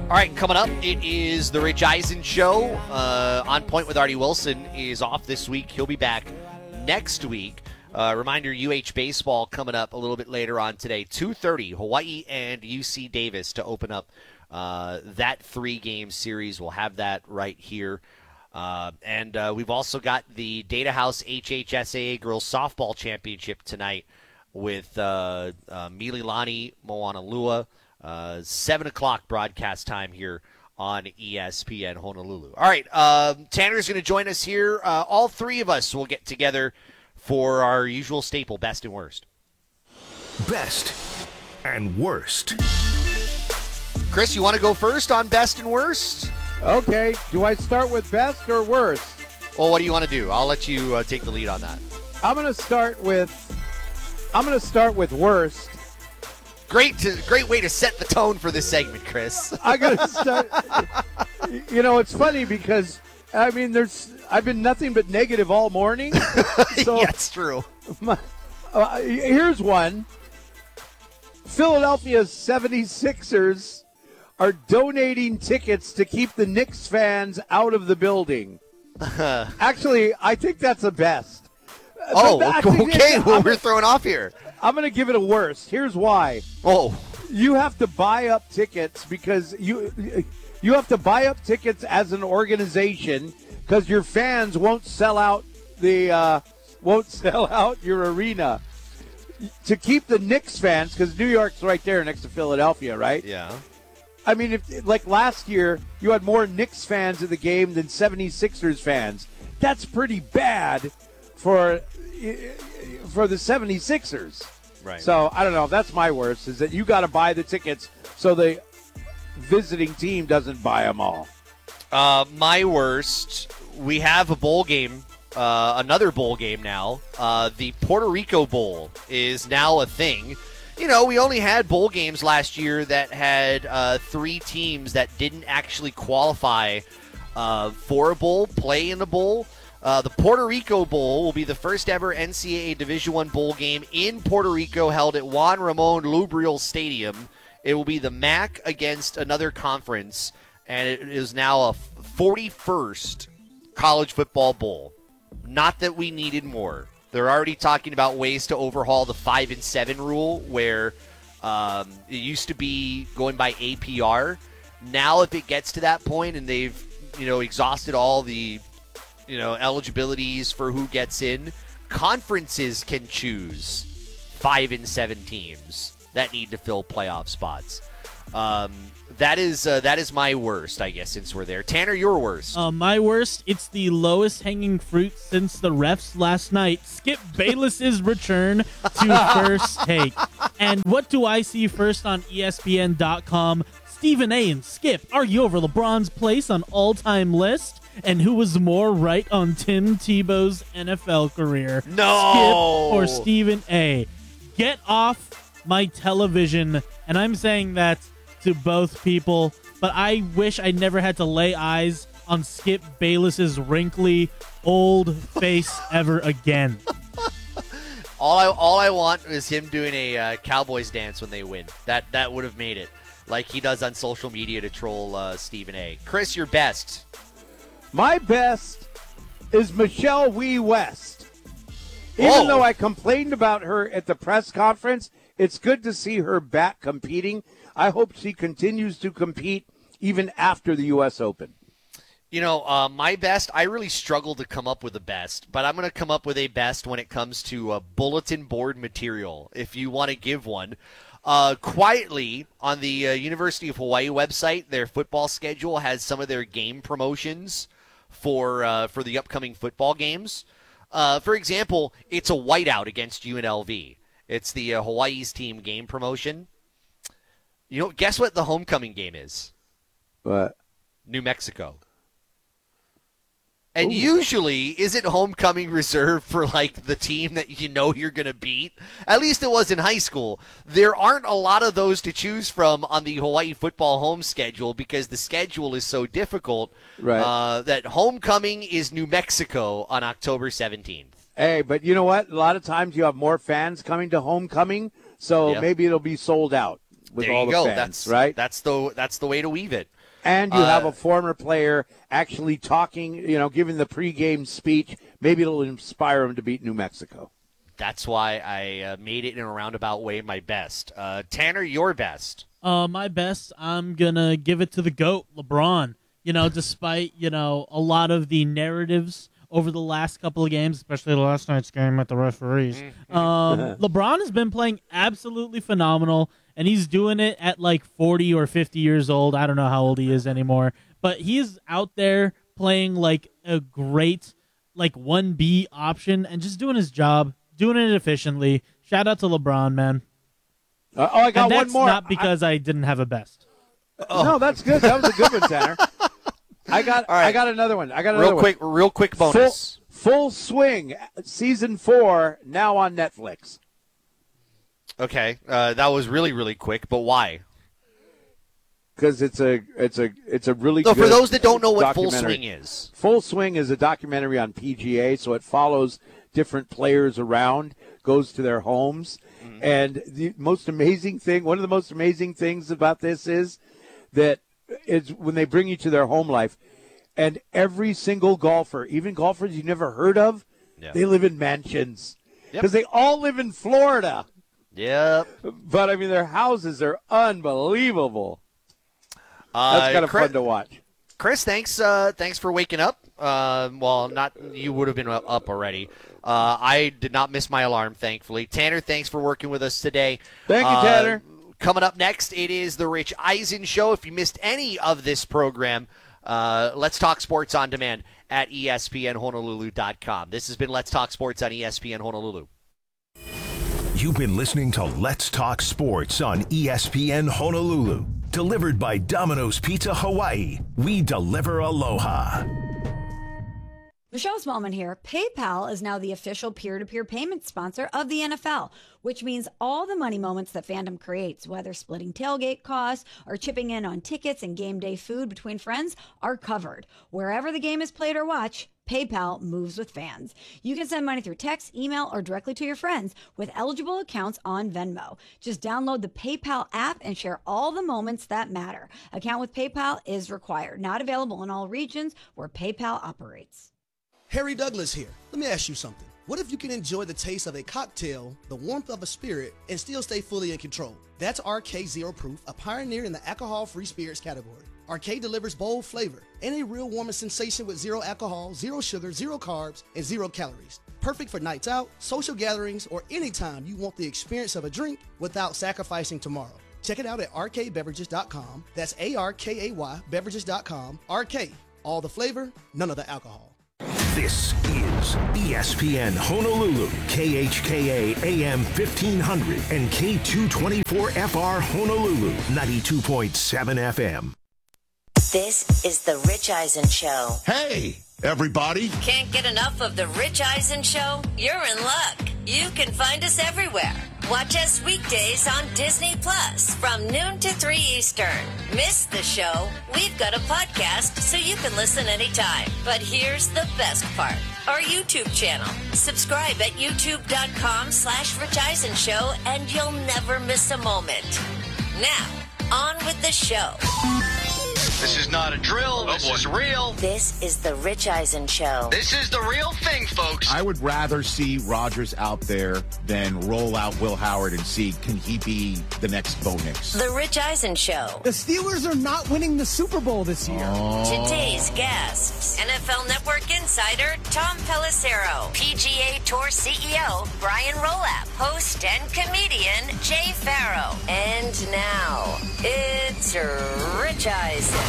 All right, coming up, it is the Rich Eisen Show. On Point with Artie Wilson is off this week. He'll be back next week. Reminder, UH Baseball coming up a little bit later on today. 2:30, Hawaii and UC Davis to open up that 3-game series. We'll have that right here. And we've also got the Data House HHSAA Girls Softball Championship tonight with Mililani Moanalua. 7 o'clock broadcast time here on ESPN Honolulu. All right, Tanner's going to join us here. All three of us will get together for our usual staple, best and worst. Best and worst. Chris, you want to go first on best and worst? Okay. Do I start with best or worst? Well, what do you want to do? I'll let you take the lead on that. I'm going to start with worst. Great way to set the tone for this segment, Chris. I'm going to start. It's funny because I've been nothing but negative all morning. So yeah, it's true. Here's one. Philadelphia's 76ers are donating tickets to keep the Knicks fans out of the building. Actually, I think that's the best. Okay. Well, we're throwing off here. I'm going to give it a worst. Here's why. Oh. You have to buy up tickets because you have to buy up tickets as an organization because your fans won't sell out your arena. To keep the Knicks fans, because New York's right there next to Philadelphia, right? Yeah. I mean, if like last year, you had more Knicks fans at the game than 76ers fans. That's pretty bad for the 76ers. Right. So, I don't know. That's my worst, is that you got to buy the tickets so the visiting team doesn't buy them all. My worst, we have a bowl game, another bowl game now. The Puerto Rico Bowl is now a thing. We only had bowl games last year that had 3 teams that didn't actually qualify for a bowl, play in the bowl. The Puerto Rico Bowl will be the first ever NCAA Division I bowl game in Puerto Rico held at Juan Ramon Lubriel Stadium. It will be the MAC against another conference, and it is now a 41st college football bowl. Not that we needed more. They're already talking about ways to overhaul the 5-7 rule where it used to be going by APR. Now if it gets to that point and they've exhausted all the eligibilities for who gets in, conferences can choose 5-7 teams that need to fill playoff spots. That is my worst, I guess, since we're there. Tanner, your worst. My worst, it's the lowest hanging fruit since the refs last night. Skip Bayless's return to First Take. And what do I see first on ESPN.com? Stephen A. and Skip argue over LeBron's place on all-time list. And who was more right on Tim Tebow's NFL career? No! Skip or Stephen A. Get off my television. And I'm saying that to both people, but I wish I never had to lay eyes on Skip Bayless's wrinkly old face ever again. All I want is him doing a Cowboys dance when they win. That would have made it, like he does on social media to troll Stephen A. Chris, your best. My best is Michelle Wee West. Even though I complained about her at the press conference, it's good to see her back competing. I hope she continues to compete even after the U.S. Open. My best, I really struggle to come up with a best, but I'm going to come up with a best when it comes to bulletin board material, if you want to give one. Quietly, on the University of Hawaii website, their football schedule has some of their game promotions for the upcoming football games. For example, it's a whiteout against UNLV. It's the Hawaii's team game promotion. Guess what the homecoming game is? What? New Mexico. And usually, isn't homecoming reserved for, the team that you're going to beat? At least it was in high school. There aren't a lot of those to choose from on the Hawaii football home schedule because the schedule is so difficult. Right. That homecoming is New Mexico on October 17th. Hey, but you know what? A lot of times you have more fans coming to homecoming, so maybe it'll be sold out with there all you the go. fans, right? That's the way to weave it. And you have a former player actually talking, giving the pregame speech. Maybe it'll inspire him to beat New Mexico. That's why I made it in a roundabout way my best. Tanner, your best. My best, I'm going to give it to the GOAT, LeBron. Despite, a lot of the narratives over the last couple of games, especially the last night's game with the referees, LeBron has been playing absolutely phenomenal, and he's doing it at like 40 or 50 years old. I don't know how old he is anymore, but he's out there playing like a great like 1B option and just doing his job, doing it efficiently. Shout out to LeBron, man. I got one more. Not because I didn't have a best. No, that's good. That was a good one, Tanner. I got another one. Real quick bonus. Full Swing, season 4, now on Netflix. Okay, that was really, really quick, but why? Because it's a really good. For those that don't know what Full Swing is, Full Swing is a documentary on PGA, so it follows different players around, goes to their homes, and the most amazing thing, one of the most amazing things about this is that it's when they bring you to their home life, and every single golfer, even golfers you never heard of, they live in mansions because they all live in Florida. Yep. But I mean, their houses are unbelievable. That's kind of fun to watch. Chris, thanks for waking up. Well, not you would have been up already. I did not miss my alarm, thankfully. Tanner, thanks for working with us today. Thank you, Tanner. Coming up next, it is the Rich Eisen Show. If you missed any of this program, Let's Talk Sports on Demand at ESPNHonolulu.com. This has been Let's Talk Sports on ESPN Honolulu. You've been listening to Let's Talk Sports on ESPN Honolulu. Delivered by Domino's Pizza Hawaii. We deliver aloha. Michelle Smallman here. PayPal is now the official peer-to-peer payment sponsor of the NFL, which means all the money moments that fandom creates, whether splitting tailgate costs or chipping in on tickets and game day food between friends, are covered. Wherever the game is played or watched, PayPal moves with fans. You can send money through text, email, or directly to your friends with eligible accounts on Venmo. Just download the PayPal app and share all the moments that matter. Account with PayPal is required. Not available in all regions where PayPal operates. Harry Douglas here. Let me ask you something. What if you can enjoy the taste of a cocktail, the warmth of a spirit, and still stay fully in control? That's RK Zero Proof, a pioneer in the alcohol-free spirits category. RK delivers bold flavor and a real warming sensation with zero alcohol, zero sugar, zero carbs, and zero calories. Perfect for nights out, social gatherings, or anytime you want the experience of a drink without sacrificing tomorrow. Check it out at rkbeverages.com. That's ARKAY beverages.com. RK, all the flavor, none of the alcohol. This is ESPN Honolulu, KHKA AM 1500 and K224FR Honolulu, 92.7 FM. This is The Rich Eisen Show. Hey, everybody. Can't get enough of The Rich Eisen Show? You're in luck. You can find us everywhere. Watch us weekdays on Disney Plus from noon to 3 Eastern. Miss the show? We've got a podcast so you can listen anytime. But here's the best part. Our YouTube channel. Subscribe at youtube.com/Rich Eisen Show and you'll never miss a moment. Now, on with the show. This is not a drill. This is real. This is The Rich Eisen Show. This is the real thing, folks. I would rather see Rodgers out there than roll out Will Howard and see, can he be the next Bo Nix? The Rich Eisen Show. The Steelers are not winning the Super Bowl this year. Today's guests, NFL Network insider Tom Pelissero, PGA Tour CEO Brian Rolap, host and comedian Jay Farrow. And now, it's Rich Eisen.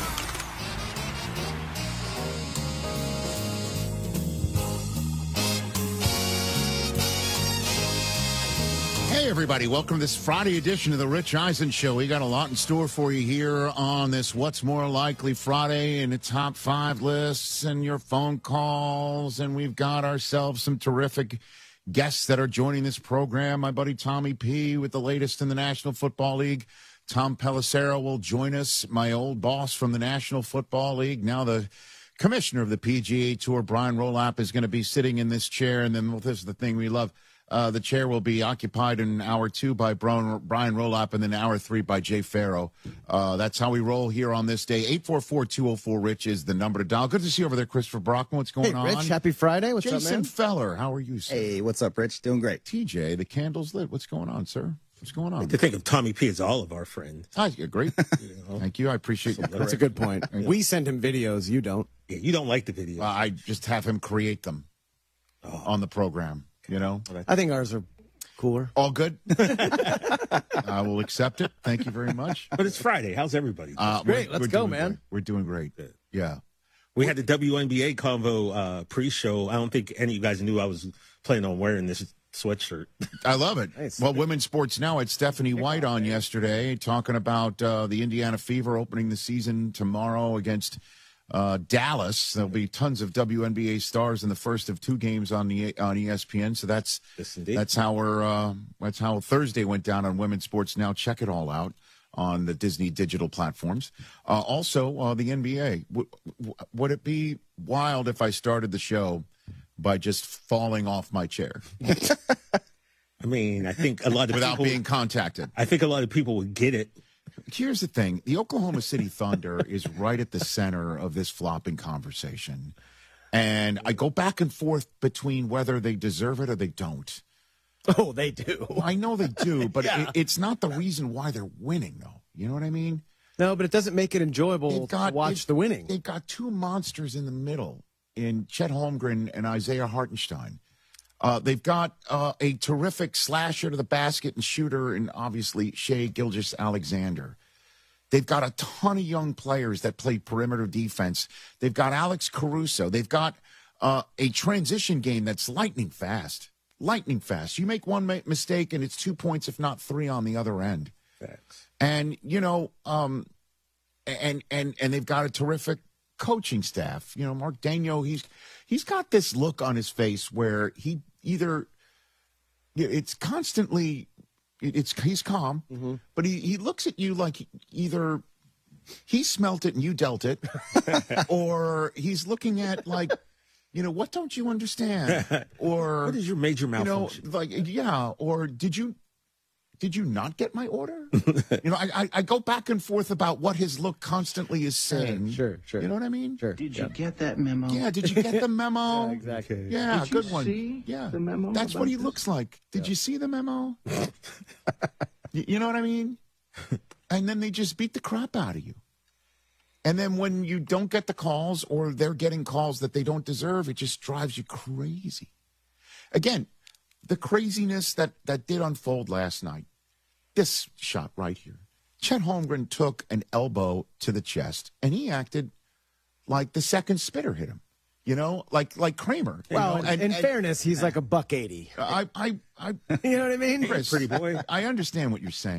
Hey, everybody. Welcome to this Friday edition of the Rich Eisen Show. We got a lot in store for you here on this What's More Likely Friday and the top 5 lists and your phone calls. And we've got ourselves some terrific guests that are joining this program. My buddy Tommy P with the latest in the National Football League. Tom Pelissero will join us, my old boss from the National Football League, now the commissioner of the PGA Tour. Brian Rolap is going to be sitting in this chair. And then this is the thing we love. The chair will be occupied in hour 2 by Brian Rolap and then hour 3 by Jay Farrow. That's how we roll here on this day. 844-204-RICH is the number to dial. Good to see you over there, Christopher Brockman. What's going on? Hey, Rich. Happy Friday. What's Jason up, man? Feller, how are you, sir? Hey, what's up, Rich? Doing great. TJ, the candle's lit. What's going on, sir? What's going on? To think of Tommy P as all of our friends. Hi, great. Thank you. I appreciate that. That's a good point. We send him videos. You don't. Yeah, you don't like the videos. I just have him create them on the program, you know? I think ours are cooler. All good? I will accept it. Thank you very much. But it's Friday. How's everybody? Great. Let's go, man. Great. We're doing great. Yeah. We had the WNBA convo pre-show. I don't think any of you guys knew I was planning on wearing this sweatshirt. I love it. Nice. Well, Women's Sports Now had Stephanie White on yesterday talking about the Indiana Fever opening the season tomorrow against Dallas. There'll be tons of WNBA stars in the first of 2 games on ESPN. So that's how Thursday went down on Women's Sports Now. Check it all out on the Disney digital platforms. Also, the NBA. Would it be wild if I started the show by just falling off my chair? I mean, I think a lot of without people, being contacted. I think a lot of people would get it. Here's the thing. The Oklahoma City Thunder is right at the center of this flopping conversation. And I go back and forth between whether they deserve it or they don't. Oh, they do. I know they do, but Yeah. it's not the reason why they're winning, though. You know what I mean? No, but it doesn't make it enjoyable to watch the winning. They've got 2 monsters in the middle in Chet Holmgren and Isaiah Hartenstein. They've got a terrific slasher to the basket and shooter, and obviously Shai Gilgeous-Alexander. They've got a ton of young players that play perimeter defense. They've got Alex Caruso. They've got a transition game that's lightning fast. Lightning fast. You make one mistake, and it's 2 points, if not 3, on the other end. Facts. And you know, and they've got a terrific coaching staff. You know, Mark Daigneault, he's got this look on his face where he either he's calm, but he looks at you like either he smelt it and you dealt it, or he's looking at like, you know, what don't you understand? Or what is your major malfunction? You know, like, yeah, or did you not get my order? You know, I go back and forth about what his look constantly is saying. Sure. You know what I mean? Sure. Did you get that memo? Yeah, did you get the memo? Yeah, exactly. Yeah, Did good you one. see Yeah, the memo that's what he about looks like. Did you see the memo? You know what I mean? And then they just beat the crap out of you. And then when you don't get the calls or they're getting calls that they don't deserve, it just drives you crazy. Again, the craziness that did unfold last night. This shot right here. Chet Holmgren took an elbow to the chest, and he acted like the second spitter hit him. You know, like Kramer. Well, you know? in fairness, he's like a $180. I You know what I mean? Chris, Pretty boy. I understand what you're saying.